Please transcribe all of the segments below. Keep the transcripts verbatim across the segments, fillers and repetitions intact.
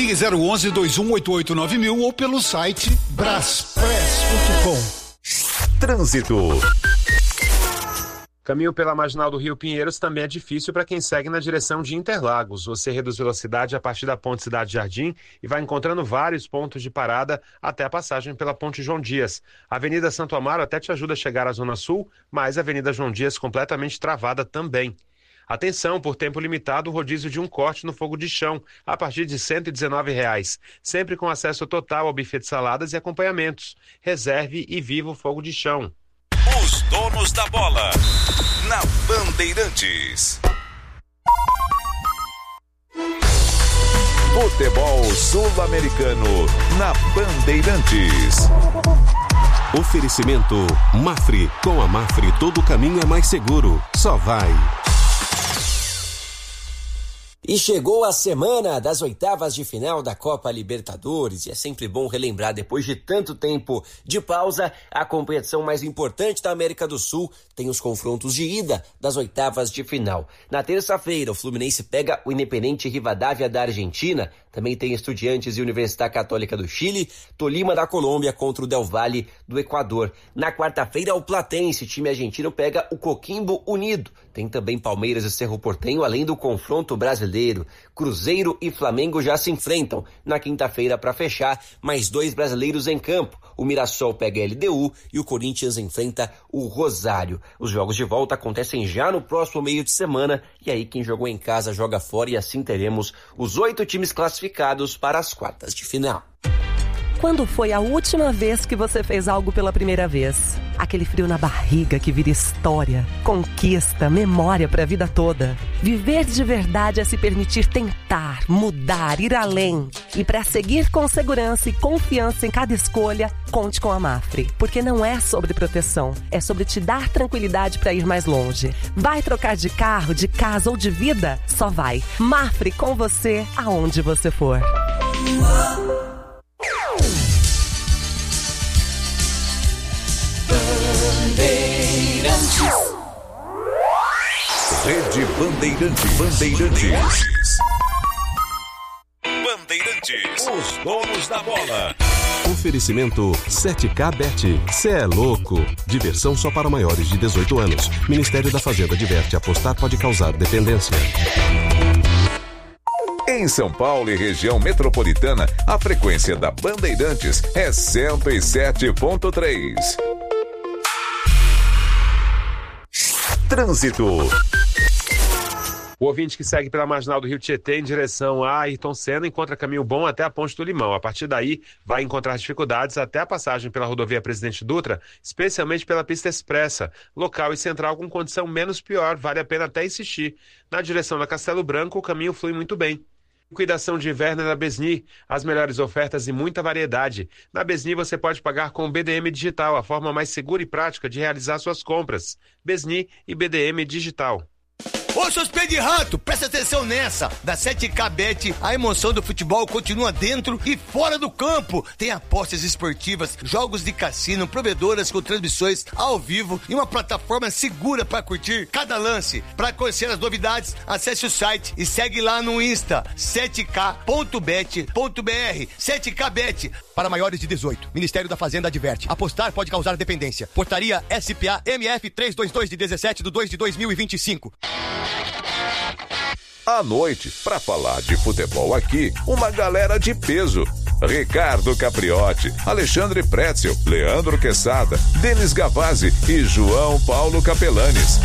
Ligue zero onze, dois um oito oito nove mil ou pelo site braspress ponto com. Trânsito. Caminho pela Marginal do Rio Pinheiros também é difícil para quem segue na direção de Interlagos. Você reduz velocidade a partir da Ponte Cidade Jardim e vai encontrando vários pontos de parada até a passagem pela Ponte João Dias. A Avenida Santo Amaro até te ajuda a chegar à Zona Sul, mas a Avenida João Dias completamente travada também. Atenção, por tempo limitado, o rodízio de um corte no fogo de chão, a partir de cento e dezenove reais, sempre com acesso total ao buffet de saladas e acompanhamentos. Reserve e viva o fogo de chão. Os donos da bola, na Bandeirantes. Futebol sul-americano, na Bandeirantes. Oferecimento Mafre. Com a Mafre, todo caminho é mais seguro. Só vai. E chegou a semana das oitavas de final da Copa Libertadores e é sempre bom relembrar, depois de tanto tempo de pausa, a competição mais importante da América do Sul tem os confrontos de ida das oitavas de final. Na terça-feira, o Fluminense pega o Independente Rivadavia da Argentina, também tem Estudiantes e Universidade Católica do Chile, Tolima da Colômbia contra o Del Valle do Equador. Na quarta-feira, o Platense, time argentino, pega o Coquimbo Unido. Tem também Palmeiras e Cerro Porteño, além do confronto brasileiro. Cruzeiro e Flamengo já se enfrentam. Na quinta-feira, para fechar, mais dois brasileiros em campo. O Mirassol pega a L D U e o Corinthians enfrenta o Rosário. Os jogos de volta acontecem já no próximo meio de semana. E aí quem jogou em casa joga fora e assim teremos os oito times classificados para as quartas de final. Quando foi a última vez que você fez algo pela primeira vez? Aquele frio na barriga que vira história, conquista, memória para a vida toda. Viver de verdade é se permitir tentar, mudar, ir além. E para seguir com segurança e confiança em cada escolha, conte com a Mafre. Porque não é sobre proteção, é sobre te dar tranquilidade para ir mais longe. Vai trocar de carro, de casa ou de vida? Só vai. Mafre com você, aonde você for. Bandeirantes. Rede Bandeirantes. Bandeirantes. Bandeirantes. Os donos da bola. Oferecimento sete K Bet. Cê é louco. Diversão só para maiores de dezoito anos. Ministério da Fazenda adverte: apostar pode causar dependência. Em São Paulo e região metropolitana, a frequência da Bandeirantes é cento e sete ponto três. Trânsito. O ouvinte que segue pela Marginal do Rio Tietê em direção a Ayrton Senna encontra caminho bom até a Ponte do Limão. A partir daí, vai encontrar dificuldades até a passagem pela rodovia Presidente Dutra, especialmente pela pista expressa, local e central com condição menos pior, vale a pena até insistir. Na direção da Castelo Branco, o caminho flui muito bem. Liquidação de inverno é na Besni, as melhores ofertas e muita variedade. Na Besni você pode pagar com o B D M Digital, a forma mais segura e prática de realizar suas compras. Besni e B D M Digital. Ô, seus pés de rato, presta atenção nessa. Da sete K Bet, a emoção do futebol continua dentro e fora do campo. Tem apostas esportivas, jogos de cassino, provedoras com transmissões ao vivo e uma plataforma segura para curtir cada lance. Para conhecer as novidades, acesse o site e segue lá no Insta, sete K ponto bet ponto b r. sete K Bet, para maiores de dezoito. Ministério da Fazenda adverte: apostar pode causar dependência. Portaria S P A M F trezentos e vinte e dois de dezessete de dois de dois mil e vinte e cinco. À noite, para falar de futebol aqui, uma galera de peso. Ricardo Capriotti, Alexandre Pretzel, Leandro Quesada, Denis Gavazzi e João Paulo Capelanes.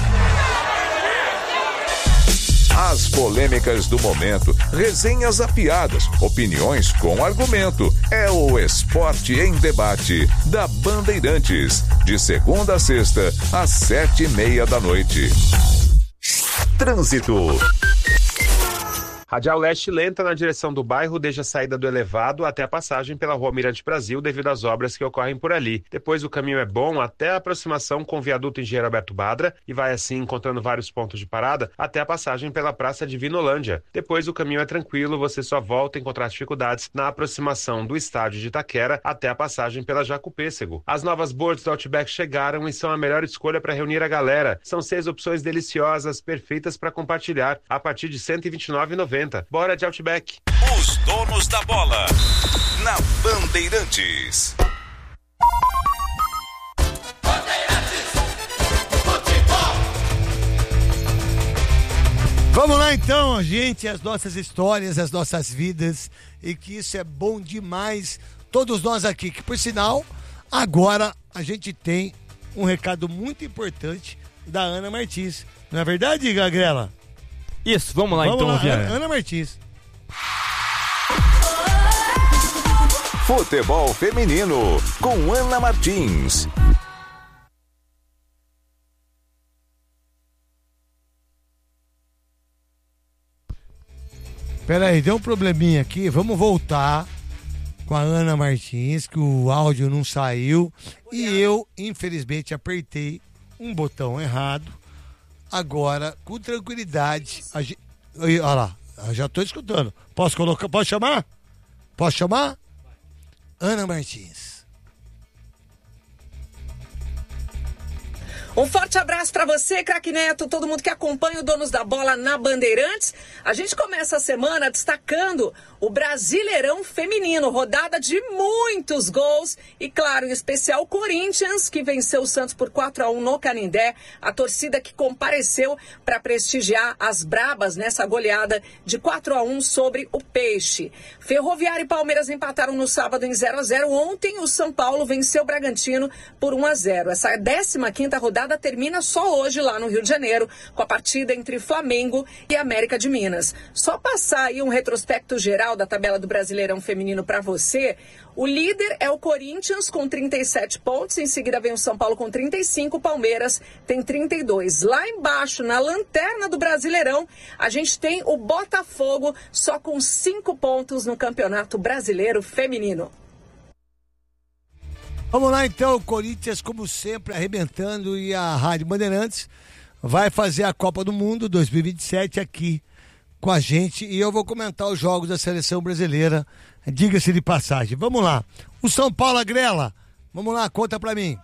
As polêmicas do momento, resenhas afiadas, opiniões com argumento. É o Esporte em Debate da Bandeirantes, de segunda a sexta, às sete e meia da noite. Trânsito. Radial Leste lenta na direção do bairro, desde a saída do elevado até a passagem pela Rua Mirante Brasil, devido às obras que ocorrem por ali. Depois o caminho é bom até a aproximação com o viaduto Engenheiro Alberto Badra e vai assim encontrando vários pontos de parada até a passagem pela Praça de Vinolândia. Depois o caminho é tranquilo, você só volta a encontrar dificuldades na aproximação do estádio de Itaquera até a passagem pela Jacupêssego. As novas boards do Outback chegaram e são a melhor escolha para reunir a galera. São seis opções deliciosas, perfeitas para compartilhar, a partir de cento e vinte e nove reais e noventa centavos. noventa. Bora de Outback. Os donos da bola na Bandeirantes. Vamos lá então, gente, as nossas histórias, as nossas vidas, e que isso é bom demais, todos nós aqui, que por sinal, agora a gente tem um recado muito importante da Ana Martins, não é verdade, Gagrela? Isso, vamos lá vamos então, lá, Viana. Ana Martins. Futebol feminino com Ana Martins. Peraí, deu um probleminha aqui, vamos voltar com a Ana Martins, que o áudio não saiu e eu, infelizmente, apertei um botão errado. Agora, com tranquilidade, a gente... olha lá, já estou escutando. Posso colocar, posso chamar? Posso chamar? Ana Martins. Um forte abraço para você, craque Neto, todo mundo que acompanha o Donos da Bola na Bandeirantes. A gente começa a semana destacando o Brasileirão Feminino, rodada de muitos gols e, claro, em especial o Corinthians, que venceu o Santos por quatro a um no Canindé, a torcida que compareceu para prestigiar as brabas nessa goleada de quatro a um sobre o Peixe. Ferroviária e Palmeiras empataram no sábado em zero a zero. Ontem o São Paulo venceu o Bragantino por um a zero. Essa décima quinta rodada termina só hoje lá no Rio de Janeiro, com a partida entre Flamengo e América de Minas. Só passar aí um retrospecto geral da tabela do Brasileirão Feminino para você. O líder é o Corinthians com trinta e sete pontos, em seguida vem o São Paulo com trinta e cinco, o Palmeiras tem trinta e dois. Lá embaixo, na lanterna do Brasileirão, a gente tem o Botafogo só com cinco pontos no Campeonato Brasileiro Feminino. Vamos lá então, o Corinthians, como sempre, arrebentando, e a Rádio Bandeirantes vai fazer a Copa do Mundo dois mil e vinte e sete aqui com a gente, e eu vou comentar os jogos da seleção brasileira, diga-se de passagem. Vamos lá, o São Paulo, Agrela, vamos lá, conta pra mim.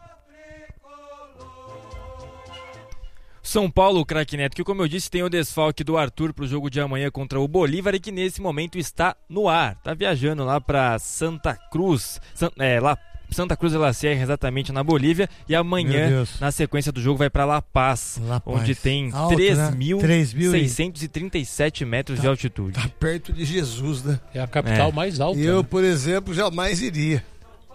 São Paulo, craque Neto, que como eu disse tem o desfalque do Arthur para o jogo de amanhã contra o Bolívar e que nesse momento está no ar, tá viajando lá para Santa Cruz, é, lá Santa Cruz de la Sierra, exatamente na Bolívia, e amanhã, na sequência do jogo, vai para La Paz, La Paz, onde tem três mil seiscentos e trinta e sete metros tá, de altitude. Tá perto de Jesus, né? É a capital é. mais alta. Eu, né? por exemplo, jamais iria.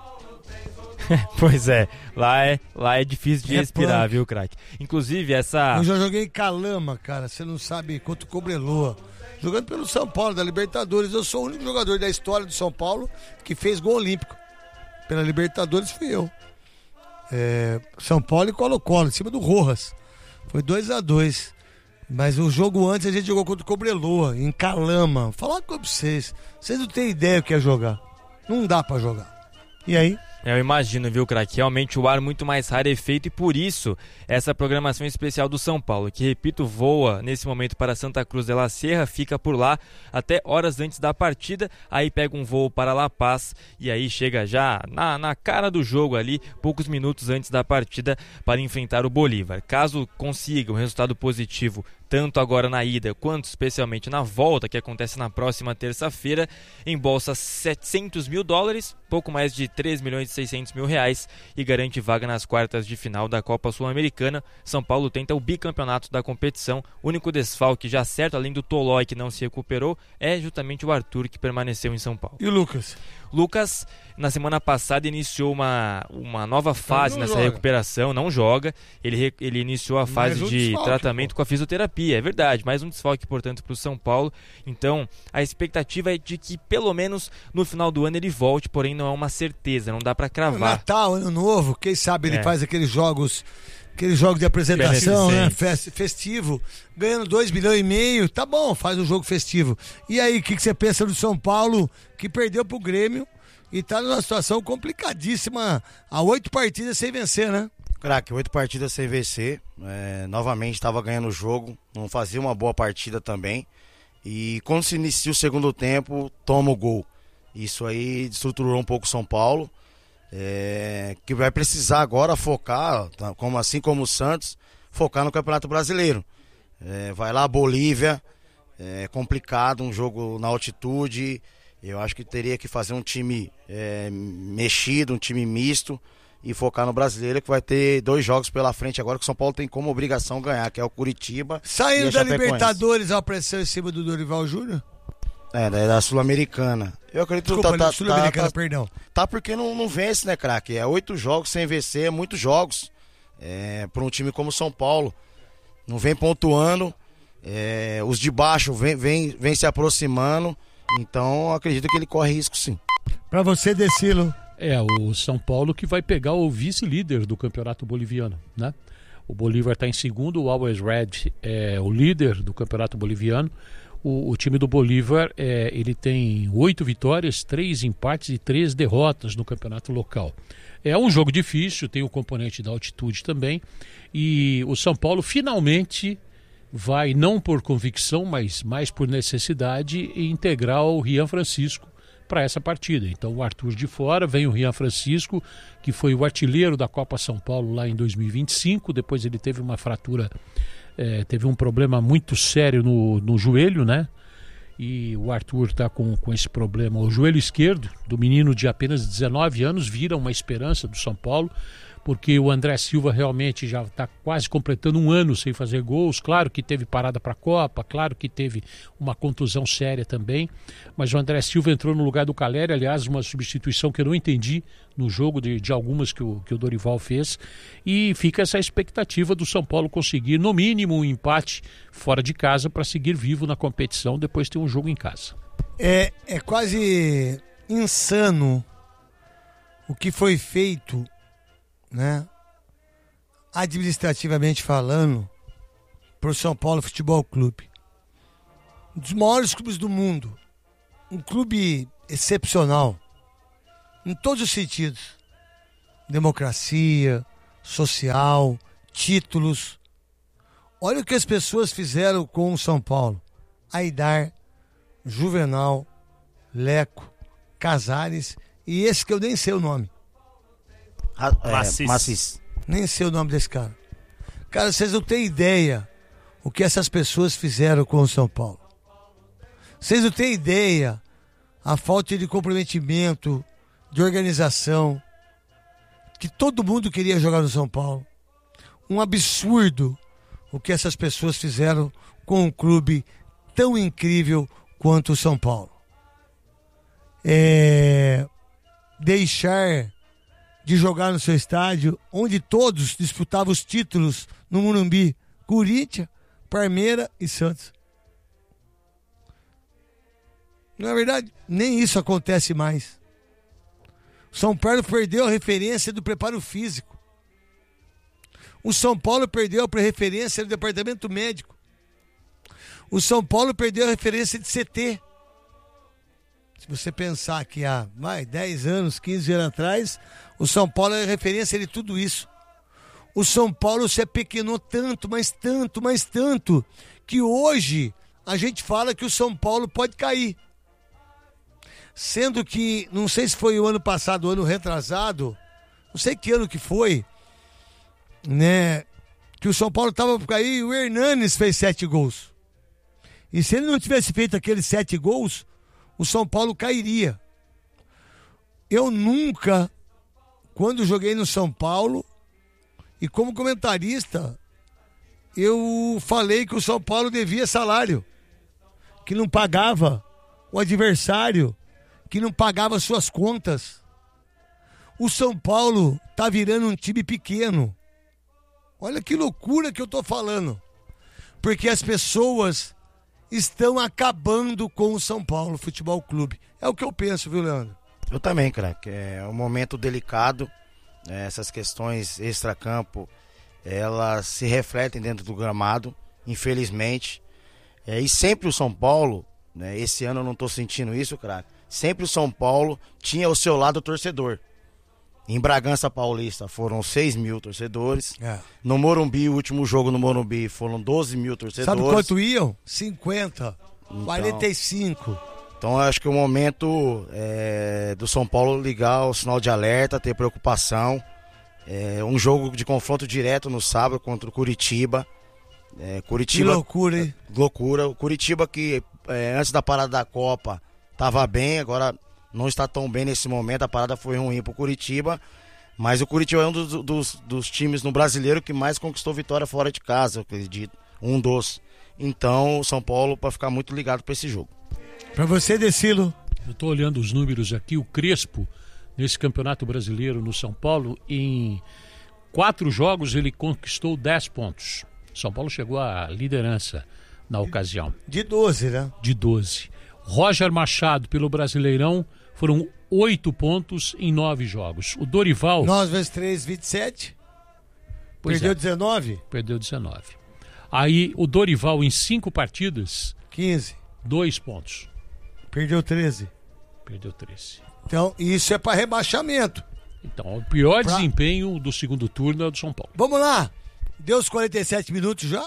Pois é, lá é, lá é difícil de é respirar, punk. Viu, craque? Inclusive, essa... Eu já joguei em Calama, cara, você não sabe, contra o Cobreloa. Jogando pelo São Paulo, da Libertadores. Eu sou o único jogador da história do São Paulo que fez gol olímpico. Pela Libertadores fui eu. É, São Paulo e Colo-Colo, em cima do Rojas. Foi dois a dois. Mas o jogo antes a gente jogou contra o Cobreloa, em Calama. Falar com vocês, vocês não têm ideia o que é jogar. Não dá pra jogar. E aí? Eu imagino, viu, craque? Realmente o ar muito mais rarefeito e por isso essa programação especial do São Paulo, que, repito, voa nesse momento para Santa Cruz de la Sierra, fica por lá até horas antes da partida, aí pega um voo para La Paz e aí chega já na, na cara do jogo ali, poucos minutos antes da partida para enfrentar o Bolívar. Caso consiga um resultado positivo, tanto agora na ida quanto especialmente na volta, que acontece na próxima terça-feira, embolsa setecentos mil dólares, pouco mais de três milhões e seiscentos mil reais, e garante vaga nas quartas de final da Copa Sul-Americana. São Paulo tenta o bicampeonato da competição. O único desfalque já certo, além do Tolói que não se recuperou, é justamente o Arthur, que permaneceu em São Paulo. E o Lucas? Lucas, na semana passada, iniciou uma, uma nova fase nessa joga. recuperação, não joga. Ele, ele iniciou a fase um de desfalque, tratamento pô. com a fisioterapia, é verdade, mais um desfalque, portanto, para o São Paulo. Então, a expectativa é de que, pelo menos, no final do ano ele volte, porém não é uma certeza, não dá para cravar. Natal, Ano Novo, quem sabe ele é. faz aqueles jogos... Aquele jogo de apresentação, né? Festivo, ganhando dois milhões e meio, tá bom, faz um jogo festivo. E aí, o que, que você pensa do São Paulo, que perdeu pro Grêmio e tá numa situação complicadíssima, há oito partidas sem vencer, né? Craque, oito partidas sem vencer, é, novamente estava ganhando o jogo, não fazia uma boa partida também, e quando se inicia o segundo tempo, toma o gol. Isso aí destruturou um pouco o São Paulo. É, que vai precisar agora focar, como, assim como o Santos, focar no Campeonato Brasileiro. É, vai lá a Bolívia, é complicado, um jogo na altitude. Eu acho que teria que fazer um time é, mexido, um time misto e focar no brasileiro, que vai ter dois jogos pela frente agora que o São Paulo tem como obrigação ganhar, que é o Curitiba. Saindo da Libertadores, a pressão em cima do Dorival Júnior? É, da, da Sul-Americana. Eu acredito que tá, tá, Sul-Americana, tá, perdão. Tá porque não, não vence, né, craque? É oito jogos sem vencer, é muitos jogos. É, para um time como o São Paulo. Não vem pontuando. É, os de baixo vem, vem, vem se aproximando. Então, acredito que ele corre risco, sim. Para você, Decilo. É, o São Paulo que vai pegar o vice-líder do Campeonato Boliviano, né? O Bolívar está em segundo, o Always Red é o líder do Campeonato Boliviano. O, o time do Bolívar, é, ele tem oito vitórias, três empates e três derrotas no campeonato local. É um jogo difícil, tem o componente da altitude também. E o São Paulo finalmente vai, não por convicção, mas mais por necessidade, integrar o Rian Francisco para essa partida. Então o Arthur de fora, vem o Rian Francisco, que foi o artilheiro da Copa São Paulo lá em dois mil e vinte e cinco, depois ele teve uma fratura, é, teve um problema muito sério no, no joelho, né? E o Arthur está com, com esse problema. O joelho esquerdo do menino de apenas dezenove anos vira uma esperança do São Paulo, porque o André Silva realmente já está quase completando um ano sem fazer gols. Claro que teve parada para a Copa, claro que teve uma contusão séria também, mas o André Silva entrou no lugar do Caleri, aliás, uma substituição que eu não entendi no jogo de, de algumas que o, que o Dorival fez, e fica essa expectativa do São Paulo conseguir, no mínimo, um empate fora de casa para seguir vivo na competição, depois ter um jogo em casa. É, é quase insano o que foi feito, né, administrativamente falando, para o São Paulo Futebol Clube. Um dos maiores clubes do mundo. Um clube excepcional. Em todos os sentidos. Democracia, social, títulos. Olha o que as pessoas fizeram com o São Paulo. Aidar, Juvenal, Leco, Casares e esse que eu nem sei o nome. É, Macis. Macis. Nem sei o nome desse cara. Cara, vocês não têm ideia o que essas pessoas fizeram com o São Paulo. Vocês não têm ideia a falta de comprometimento, de organização, que todo mundo queria jogar no São Paulo. Um absurdo o que essas pessoas fizeram com um clube tão incrível quanto o São Paulo. É... Deixar de jogar no seu estádio, onde todos disputavam os títulos no Morumbi, Corinthians, Palmeiras e Santos. Na verdade, nem isso acontece mais. O São Paulo perdeu a referência do preparo físico. O São Paulo perdeu a referência do departamento médico. O São Paulo perdeu a referência de C T. Se você pensar que há mais dez anos, quinze anos atrás, o São Paulo é referência de tudo isso. O São Paulo se apequenou tanto, mas tanto, mas tanto, que hoje a gente fala que o São Paulo pode cair. Sendo que, não sei se foi o ano passado, o ano retrasado, não sei que ano que foi, né, que o São Paulo estava para cair e o Hernanes fez sete gols. E se ele não tivesse feito aqueles sete gols, o São Paulo cairia. Eu nunca, quando joguei no São Paulo, e como comentarista, eu falei que o São Paulo devia salário, que não pagava o adversário, que não pagava suas contas. O São Paulo tá virando um time pequeno. Olha que loucura que eu tô falando. Porque as pessoas estão acabando com o São Paulo Futebol Clube. É o que eu penso, viu, Leandro? Eu também, craque. É um momento delicado. É, essas questões extracampo, elas se refletem dentro do gramado, infelizmente. É, e sempre o São Paulo, né, esse ano eu não estou sentindo isso, craque. Sempre o São Paulo tinha ao seu lado o torcedor. Em Bragança Paulista foram seis mil torcedores. É. No Morumbi, o último jogo no Morumbi, foram doze mil torcedores. Sabe quanto iam? cinquenta, então, quarenta e cinco. Então eu acho que o momento é, do São Paulo ligar o sinal de alerta, ter preocupação. É, um jogo de confronto direto no sábado contra o Curitiba. É, Curitiba, que loucura, hein? Loucura. O Curitiba que é, antes da parada da Copa tava bem, agora não está tão bem nesse momento. A parada foi ruim pro Curitiba. Mas o Curitiba é um dos, dos, dos times no brasileiro que mais conquistou vitória fora de casa, eu acredito. Um dos. Então, o São Paulo para ficar muito ligado para esse jogo. Para você, Decilo. Eu estou olhando os números aqui. O Crespo, nesse Campeonato Brasileiro no São Paulo, em quatro jogos ele conquistou dez pontos. São Paulo chegou à liderança na ocasião. De doze, né? De doze. Roger Machado, pelo Brasileirão, foram oito pontos em nove jogos. O Dorival... nove vezes três, vinte e sete. Pois Perdeu é. dezenove? Perdeu dezenove. Aí o Dorival em cinco partidas... quinze. Dois pontos. Perdeu treze. Perdeu treze. Então, isso é para rebaixamento. Então, o pior pra... desempenho do segundo turno é o do São Paulo. Vamos lá. Deu os quarenta e sete minutos já?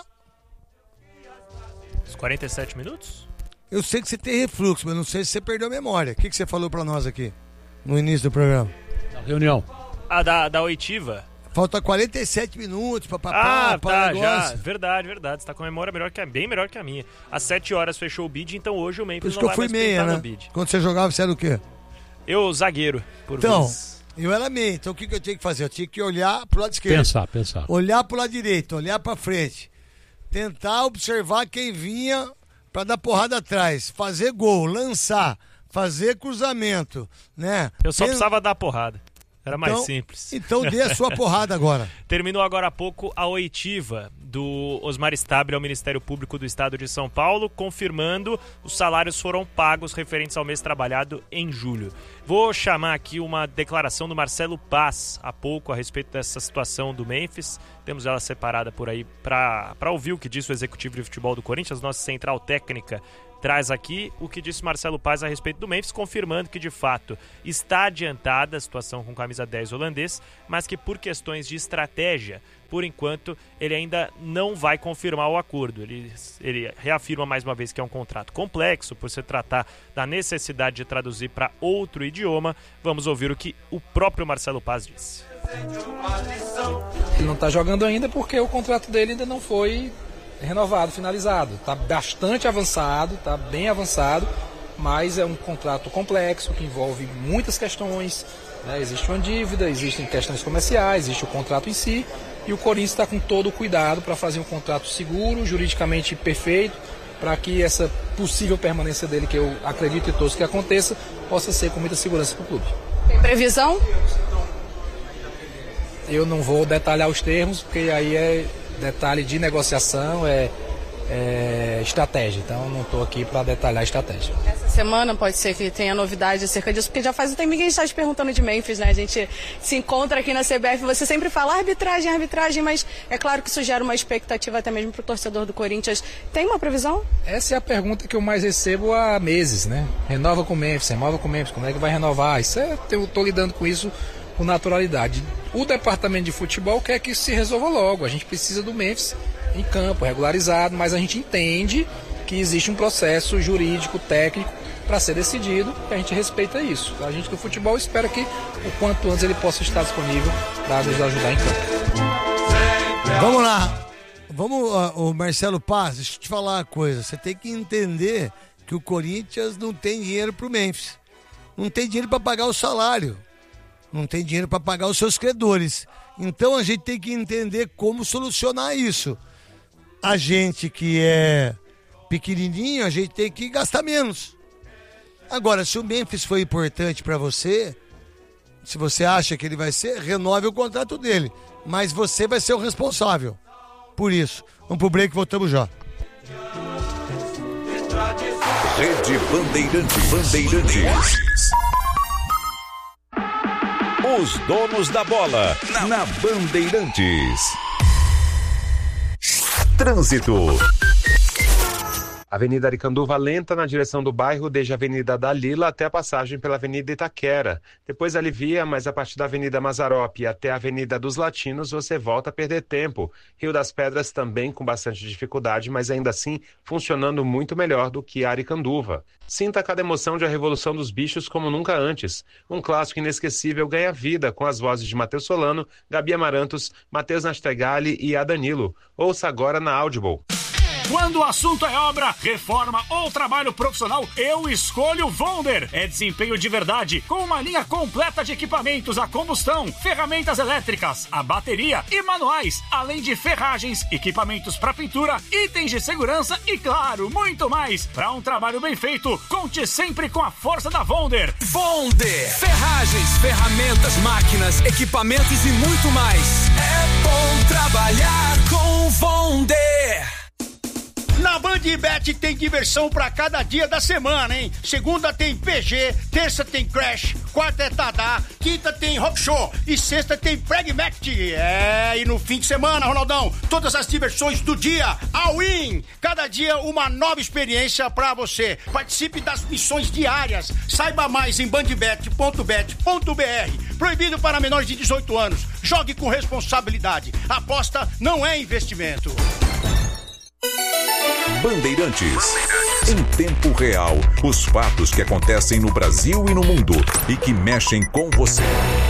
Os quarenta e sete minutos? Eu sei que você tem refluxo, mas não sei se você perdeu a memória. O que, que você falou pra nós aqui no início do programa? Na reunião. Ah, da, da oitiva? Falta quarenta e sete minutos pra papar. Ah, tá, negócio. já. Verdade, verdade. Você tá com a memória melhor que a, bem melhor que a minha. Às sete horas fechou o bid, então hoje o Memphis não vai mais meia, né? no bid. Quando você jogava, você era o quê? Eu, zagueiro, por Então, vezes. eu era meia. Então o que, que eu tinha que fazer? Eu tinha que olhar pro lado esquerdo. Pensar, pensar. Olhar pro lado direito, olhar pra frente. Tentar observar quem vinha pra dar porrada atrás. Fazer gol, lançar, fazer cruzamento, né? Eu só Tem... precisava dar porrada. Era mais então, simples. Então dê a sua porrada agora. Terminou agora há pouco a oitiva do Osmar Stabile ao Ministério Público do Estado de São Paulo, confirmando os salários foram pagos referentes ao mês trabalhado em julho. Vou chamar aqui uma declaração do Marcelo Paz há pouco a respeito dessa situação do Memphis. Temos ela separada por aí para ouvir o que disse o executivo de futebol do Corinthians, nossa central técnica. Traz aqui o que disse Marcelo Paz a respeito do Memphis, confirmando que de fato está adiantada a situação com o camisa dez holandês, mas que por questões de estratégia, por enquanto, ele ainda não vai confirmar o acordo. Ele, ele reafirma mais uma vez que é um contrato complexo, por se tratar da necessidade de traduzir para outro idioma. Vamos ouvir o que o próprio Marcelo Paz disse. Ele não está jogando ainda porque o contrato dele ainda não foi renovado, finalizado. Está bastante avançado, está bem avançado, mas é um contrato complexo que envolve muitas questões, né? Existe uma dívida, existem questões comerciais, existe o contrato em si, e o Corinthians está com todo o cuidado para fazer um contrato seguro, juridicamente perfeito, para que essa possível permanência dele, que eu acredito e torço que aconteça, possa ser com muita segurança para o clube. Tem previsão? Eu não vou detalhar os termos, porque aí é detalhe de negociação, é, é estratégia. Então não estou aqui para detalhar a estratégia. Essa semana pode ser que tenha novidade acerca disso, porque já faz um tempo que a gente está te perguntando de Memphis, né? A gente se encontra aqui na C B F, você sempre fala arbitragem, arbitragem, mas é claro que isso gera uma expectativa até mesmo para o torcedor do Corinthians. Tem uma previsão? Essa é a pergunta que eu mais recebo há meses, né? Renova com o Memphis, renova com o Memphis, como é que vai renovar? Isso é, eu estou lidando com isso com naturalidade. O departamento de futebol quer que isso se resolva logo. A gente precisa do Memphis em campo, regularizado, mas a gente entende que existe um processo jurídico, técnico para ser decidido, e a gente respeita isso. A gente do futebol espera que o quanto antes ele possa estar disponível para nos ajudar em campo. Vamos lá. Vamos, uh, o Marcelo Paz, deixa eu te falar uma coisa. Você tem que entender que o Corinthians não tem dinheiro pro Memphis. Não tem dinheiro para pagar o salário. Não tem dinheiro para pagar os seus credores. Então a gente tem que entender como solucionar isso. A gente que é pequenininho, a gente tem que gastar menos. Agora, se o Memphis foi importante para você, se você acha que ele vai ser, renove o contrato dele. Mas você vai ser o responsável por isso. Vamos pro break, voltamos já. Rede Bandeirantes. Bandeirantes. Os donos da bola na Bandeirantes. Trânsito. Avenida Aricanduva lenta na direção do bairro, desde a Avenida Dalila até a passagem pela Avenida Itaquera. Depois alivia, mas a partir da Avenida Mazarope até a Avenida dos Latinos você volta a perder tempo. Rio das Pedras também com bastante dificuldade, mas ainda assim funcionando muito melhor do que Aricanduva. Sinta cada emoção de A Revolução dos Bichos como nunca antes. Um clássico inesquecível ganha vida com as vozes de Matheus Solano, Gabi Amarantos, Matheus Nastegali e Adanilo. Ouça agora na Audible. Quando o assunto é obra, reforma ou trabalho profissional, eu escolho Vonder. É desempenho de verdade, com uma linha completa de equipamentos a combustão, ferramentas elétricas, a bateria e manuais, além de ferragens, equipamentos para pintura, itens de segurança e, claro, muito mais. Para um trabalho bem feito, conte sempre com a força da Vonder. Vonder. Ferragens, ferramentas, máquinas, equipamentos e muito mais. É bom trabalhar com Vonder. Na Bandbet tem diversão pra cada dia da semana, hein? Segunda tem P G, terça tem Crash, quarta é Tadá, quinta tem Rock Show e sexta tem Pragmatic. É, e no fim de semana, Ronaldão, todas as diversões do dia, all in. Cada dia uma nova experiência pra você. Participe das missões diárias. Saiba mais em bandbet ponto bet ponto b r. Proibido para menores de dezoito anos. Jogue com responsabilidade. Aposta não é investimento. Bandeirantes. Em tempo real, os fatos que acontecem no Brasil e no mundo e que mexem com você.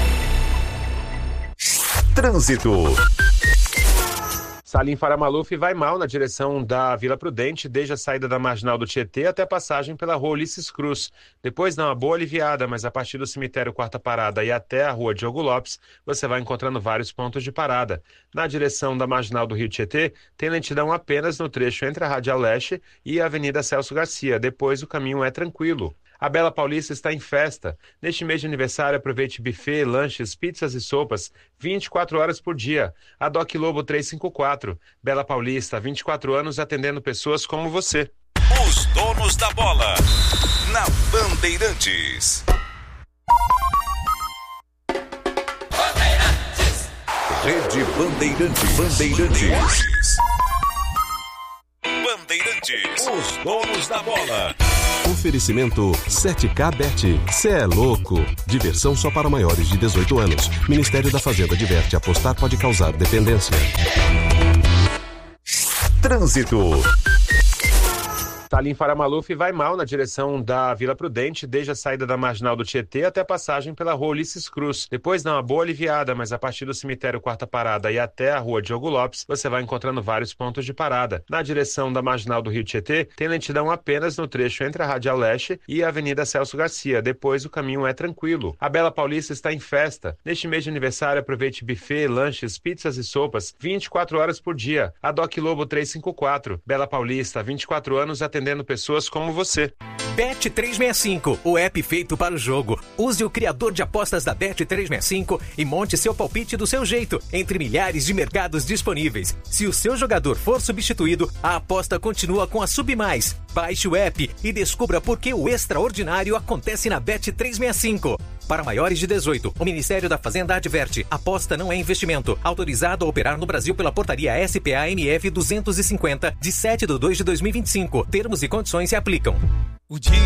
Trânsito. Salim Faramaluf vai mal na direção da Vila Prudente, desde a saída da Marginal do Tietê até a passagem pela Rua Ulisses Cruz. Depois dá uma boa aliviada, mas a partir do cemitério Quarta Parada e até a Rua Diogo Lopes, você vai encontrando vários pontos de parada. Na direção da Marginal do Rio Tietê, tem lentidão apenas no trecho entre a Radial Leste e a Avenida Celso Garcia. Depois o caminho é tranquilo. A Bela Paulista está em festa. Neste mês de aniversário, aproveite buffet, lanches, pizzas e sopas, vinte e quatro horas por dia. A Doc Lobo trezentos e cinquenta e quatro. Bela Paulista, vinte e quatro anos atendendo pessoas como você. Os donos da bola. Na Bandeirantes. Bandeirantes. Rede Bandeirantes. Bandeirantes. Bandeirantes. Os donos da bola. Oferecimento sete K Bet. Cê é louco. Diversão só para maiores de dezoito anos. Ministério da Fazenda adverte: apostar pode causar dependência. Trânsito. Salim Faramaluf vai mal na direção da Vila Prudente, desde a saída da Marginal do Tietê até a passagem pela Rua Ulisses Cruz. Depois dá uma boa aliviada, mas a partir do cemitério Quarta Parada e até a Rua Diogo Lopes, você vai encontrando vários pontos de parada. Na direção da Marginal do Rio Tietê, tem lentidão apenas no trecho entre a Radial Leste e a Avenida Celso Garcia. Depois o caminho é tranquilo. A Bela Paulista está em festa. Neste mês de aniversário, aproveite buffet, lanches, pizzas e sopas, vinte e quatro horas por dia. A Doc Lobo trezentos e cinquenta e quatro. Bela Paulista, vinte e quatro anos atendendo pessoas como você. Bet trezentos e sessenta e cinco, o app feito para o jogo. Use o criador de apostas da Bet trezentos e sessenta e cinco e monte seu palpite do seu jeito, entre milhares de mercados disponíveis. Se o seu jogador for substituído, a aposta continua com a Submais. Baixe o app e descubra por que o extraordinário acontece na Bet trezentos e sessenta e cinco. Para maiores de dezoito, o Ministério da Fazenda adverte: aposta não é investimento. Autorizado a operar no Brasil pela portaria S P A M F duzentos e cinquenta, de sete de dois de dois mil e vinte e cinco. Termos e condições se aplicam. O dia